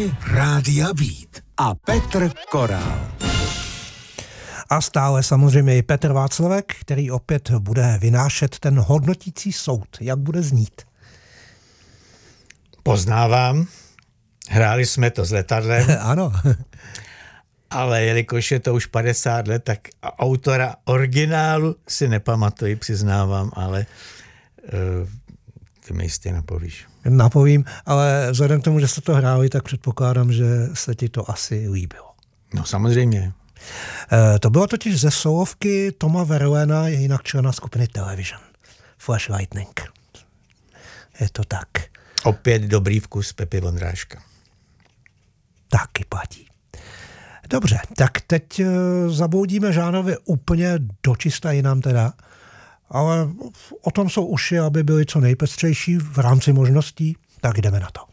Hity Rádia Beat a Petr Korál. A stále samozřejmě i Petr Václavek, který opět bude vynášet ten hodnotící soud. Jak bude znít? Poznávám. Hráli jsme to s letadlem. Ano. Ale jelikož je to už 50 let, tak autora originálu si nepamatuji, přiznávám, ale ty mi jistě napovíš. Napovím, ale vzhledem k tomu, že jste to hráli, tak předpokládám, že se ti to asi líbilo. No samozřejmě. To bylo totiž ze solovky Toma Verlaina, je jinak člena skupiny Television. Flash Lightning. Je to tak. Opět dobrý vkus Pepy Vondráška. Taky platí. Dobře, tak teď zaboudíme žánrově úplně dočista jinam teda, ale o tom jsou uši, aby byly co nejpestřejší v rámci možností, tak jdeme na to.